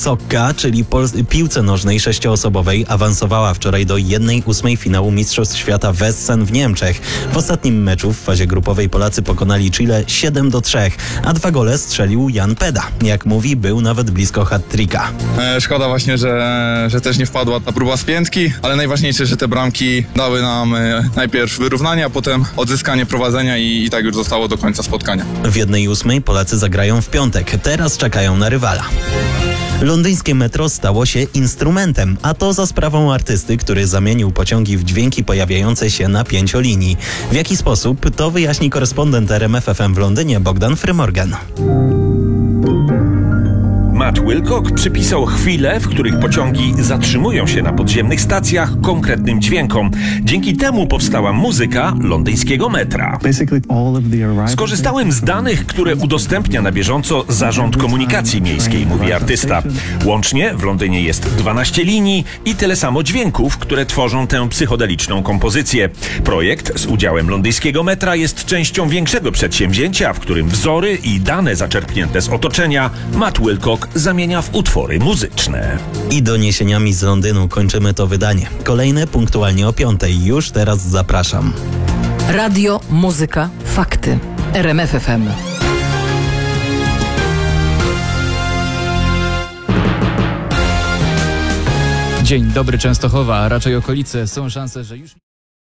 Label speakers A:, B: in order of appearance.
A: Sokka, czyli piłce nożnej sześcioosobowej, awansowała wczoraj do 1/8 finału Mistrzostw Świata w Essen w Niemczech. W ostatnim meczu w fazie grupowej Polacy pokonali Chile 7-3, a 2 gole strzelił Jan Peda. Jak mówi, był nawet blisko hat-tricka.
B: Szkoda właśnie, że też nie wpadła ta próba z piętki, ale najważniejsze, że te bramki dały nam najpierw wyrównanie, a potem odzyskanie prowadzenia i tak już zostało do końca spotkania.
A: W 1/8 Polacy zagrają w piątek. Teraz czekają na rywala. Londyńskie metro stało się instrumentem, a to za sprawą artysty, który zamienił pociągi w dźwięki pojawiające się na 5 linii. W jaki sposób, to wyjaśni korespondent RMF FM w Londynie Bogdan Frymorgan.
C: Matt Wilcock przypisał chwile, w których pociągi zatrzymują się na podziemnych stacjach konkretnym dźwiękom. Dzięki temu powstała muzyka londyńskiego metra. Skorzystałem z danych, które udostępnia na bieżąco Zarząd Komunikacji Miejskiej, mówi artysta. Łącznie w Londynie jest 12 linii i tyle samo dźwięków, które tworzą tę psychodeliczną kompozycję. Projekt z udziałem londyńskiego metra jest częścią większego przedsięwzięcia, w którym wzory i dane zaczerpnięte z otoczenia Matt Wilcock zamienia w utwory muzyczne.
A: I doniesieniami z Londynu kończymy to wydanie. Kolejne punktualnie o 5:00. Już teraz zapraszam.
D: Radio, muzyka, fakty. RMF FM.
E: Dzień dobry, Częstochowa, a raczej okolice. Są szanse, że już...